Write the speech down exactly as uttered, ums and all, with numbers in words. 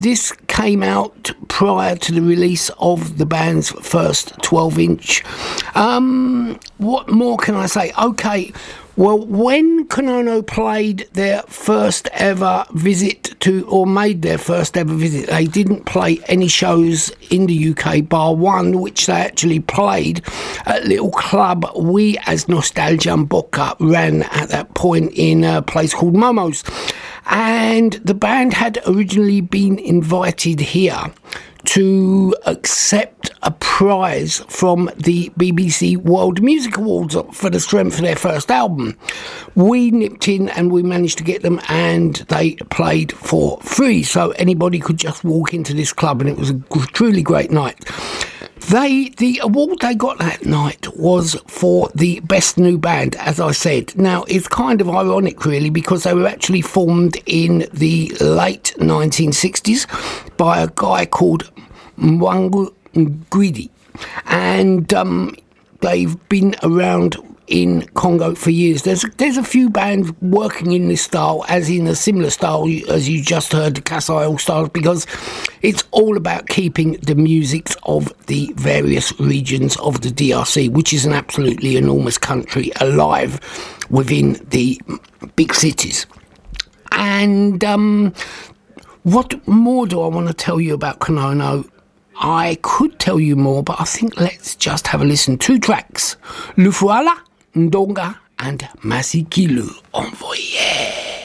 This came out prior to the release of the band's first twelve inch. Um, what more can I say? Okay, well, when Konono played their first ever visit to, or made their first ever visit, they didn't play any shows in the U K, bar one, which they actually played at a little club we, as Nostalgia Mboka, ran at that point in a place called Momo's. And the band had originally been invited here to accept a prize from the B B C World Music Awards for the strength of their first album. We nipped in and we managed to get them, and they played for free, so anybody could just walk into this club, and it was a truly great night. They, the award they got that night was for the best new band, as I said. Now, it's kind of ironic, really, because they were actually formed in the late nineteen sixties by a guy called Mwangu Ngwidi. And um, they've been around in Congo for years. There's there's a few bands working in this style, as in a similar style as you just heard, the Kasai All Stars, because it's all about keeping the musics of the various regions of the D R C, which is an absolutely enormous country, alive within the big cities. And um, what more do I want to tell you about Konono? I could tell you more, but I think let's just have a listen. Two tracks, Lufuala, Ndonga and Masikilu Envoyé.